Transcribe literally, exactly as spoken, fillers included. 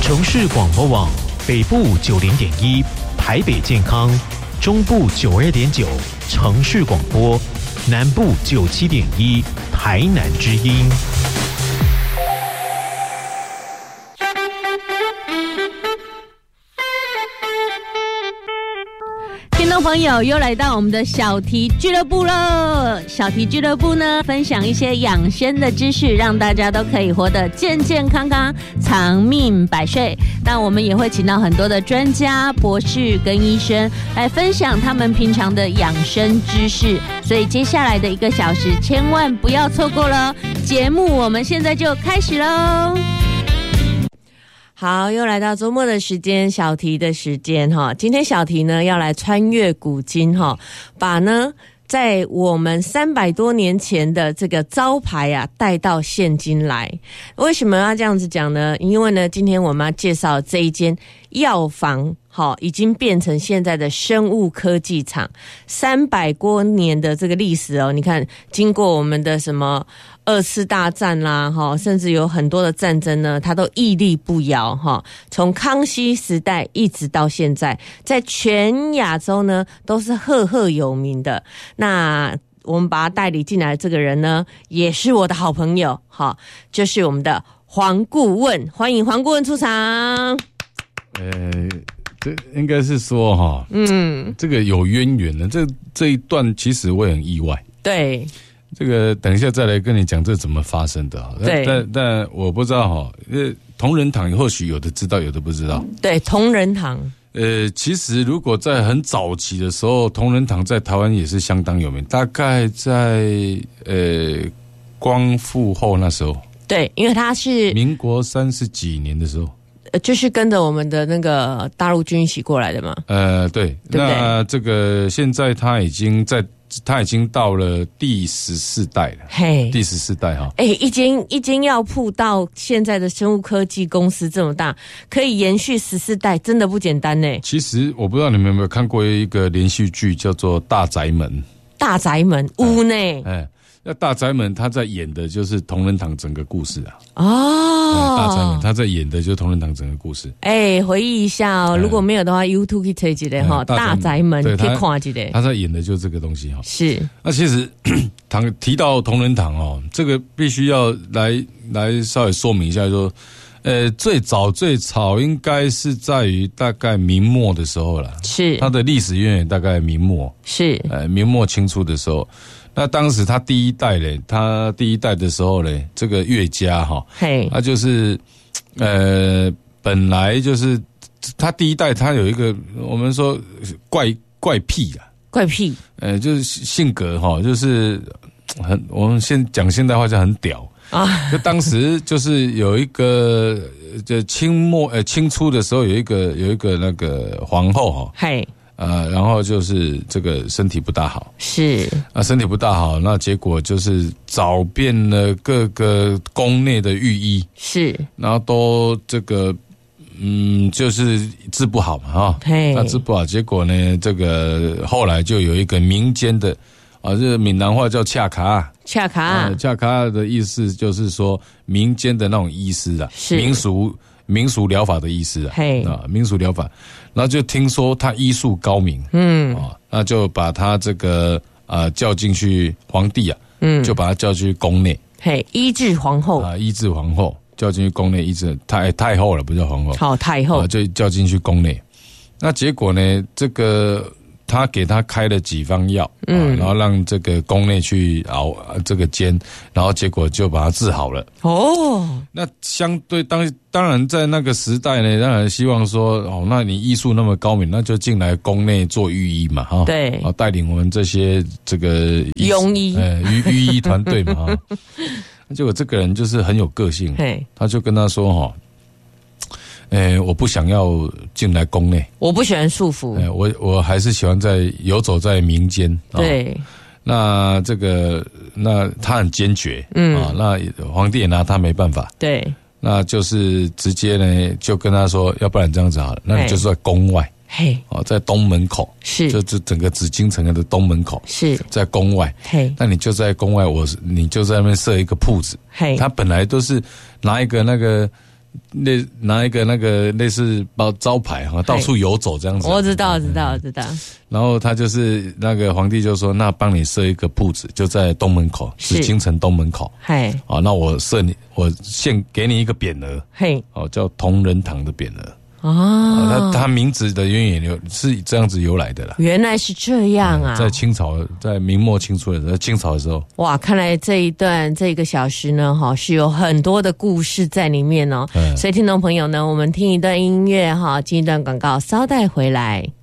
城市广播网北部九零点一，台北健康，中部九二点九，城市广播，南部九七点一，台南之音。 听众朋友，又来到我们的小题俱乐部了。小题俱乐部呢，分享一些养生的知识，让大家都可以活得健健康康，长命百岁。那我们也会请到很多的专家、博士跟医生来分享他们平常的养生知识。所以接下来的一个小时，千万不要错过了。节目我们现在就开始喽。好，又来到周末的时间，小题的时间哈。今天小题呢要来穿越古今哈，把呢在我们三百多年前的这个招牌啊带到现今来。为什么要这样子讲呢？因为呢，今天我们要介绍这一间药房。好，已经变成现在的生物科技厂，三百多年的这个历史哦。你看，经过我们的什么二次大战啦，哈，甚至有很多的战争呢，它都屹立不摇哈。从康熙时代一直到现在，在全亚洲呢都是赫赫有名的。那我们把他带领进来的这个人呢，也是我的好朋友，哈，就是我们的黄顾问，欢迎黄顾问出场。 呃。这应该是说哈，嗯，这个有渊源的。这这一段其实我也很意外。 对， 这个等一下再来跟你讲这怎么发生的。 对， 但但我不知道哈，呃，同仁堂或许有的知道，有的不知道。 对，同仁堂。 呃，其实如果在很早期的时候，同仁堂在台湾也是相当有名。大概在呃光复后那时候。 对，因为他是民国三十几年的时候。 就是跟着我们的那个大陆军一起过来的嘛。呃， 对，对对，那这个现在他已经在，他已经到了第十四代了。嘿，第十四代哈。 哎，一间一间药铺到现在的生物科技公司这么大，可以延续十四代，真的不简单呢。 其实我不知道你们有没有看过一个连续剧，叫做《大宅门》。 大宅门，屋内。 哎。那大宅门他在演的就是同仁堂整个故事啊。 哦， 大宅门他在演的就是同仁堂整个故事。 哎，回忆一下哦，如果没有的话 ，YouTube 可以推几类哈，大宅门可以看几类。 他在演的就是这个东西哈。 是。 那其实堂提到同仁堂哦，这个必须要来来稍微说明一下说，呃，最早最早应该是在于大概明末的时候了。 是。它的历史渊源大概明末。 是。 呃，明末清初的时候。那当时他第一代嘞，他第一代的时候嘞，这个岳家哈，嘿，他就是，呃，本来就是他第一代，他有一个我们说怪怪癖啊， 怪癖， 呃，就是性格哈，就是很我们现讲现代话叫很屌啊。就当时就是有一个，就清末呃清初的时候有一个有一个那个皇后哈，嘿。呃，然后就是这个身体不大好， 是啊，身体不大好，那结果就是找遍了各个宫内的御医， 是，然后都这个，嗯，就是治不好嘛，哈，那治不好，结果呢，这个后来就有一个民间的，啊，这个闽南话叫恰卡， 恰卡， 恰卡的意思就是说民间的那种医师啊， 是民俗。民俗疗法的医师啊，啊，民俗疗法，然后就听说他医术高明，嗯，啊，那就把他这个啊叫进去皇帝啊，嗯，就把他叫进去宫内， 嘿，医治皇后啊，医治皇后，叫进去宫内医治太太后了，不叫皇后， 好太后， 啊，就叫进去宫内，那结果呢，这个。他给他开了几方药，嗯、啊，然后让这个宫内去熬这个煎，然后结果就把他治好了。哦，那相对当当然在那个时代呢，当然希望说，哦，那你医术那么高明，那就进来宫内做御医嘛，哈， 对， 啊，带领我们这些这个庸医， 呃，御御医团队嘛，哈。结果这个人就是很有个性，他就跟他说，哈。诶、欸，我不想要进来宫内， 我不喜欢束缚， 欸、我我还是喜欢在游走在民间。 对， 哦，那这个那他很坚决，嗯啊，那皇帝也拿他没办法， 对， 那就是直接呢就跟他说，要不然这样子好了，那你就是在宫外，嘿，哦，在东门口， 是， 就这整个紫禁城的东门口， 是在宫外， 嘿， 那你就在宫外，我你就在那边设一个铺子，嘿，他本来都是拿一个那个。 类拿一个那个类似包招牌哈，到处游走这样子。 我知道，知道，知道。 然后他就是那个皇帝就说：“那帮你设一个铺子，就在东门口，紫禁城东门口。嘿，哦，那我设你，我献给你一个匾额，嘿，哦，叫同仁堂的匾额。”哦，他他名字的渊源是这样子由来的啦。 原来是这样啊！ 在清朝，在明末清初的时候，在清朝的时候， 哇，看来这一段这个小时呢，哈，是有很多的故事在里面哦。嗯、所以听众朋友呢，我们听一段音乐哈，进一段广告，稍待回来。